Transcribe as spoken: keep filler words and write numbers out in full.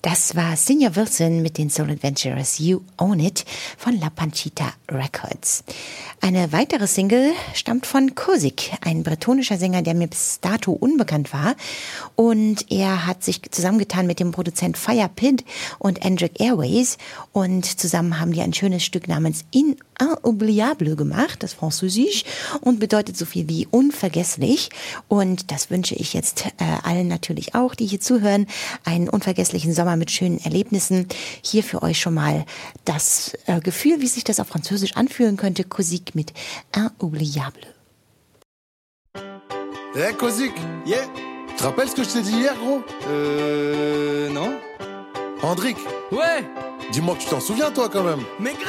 Das war Senior Wilson mit den Soul Adventurers You Own It von La Panchita Records. Eine weitere Single stammt von Kosik, ein bretonischer Sänger, der mir bis dato unbekannt war. Und er hat sich zusammengetan mit dem Produzent Fire Pit und Andrick Airways. Und zusammen haben die ein schönes Stück namens Inoubliable gemacht, das Französisch, und bedeutet so viel wie unvergesslich. Und das wünsche ich jetzt äh, allen natürlich auch, die hier zuhören, einen unvergesslichen Sommer mit schönen Erlebnissen. Hier für euch schon mal das äh, Gefühl, wie sich das auf Französisch anfühlen könnte. Kosik mit Inoubliable. Hey Kosik, yeah. Tu te rappelles ce que je t'ai dit hier, gros? Euh... Non. Hendrik. Ouais. Dis-moi que tu t'en souviens, toi, quand même. Mais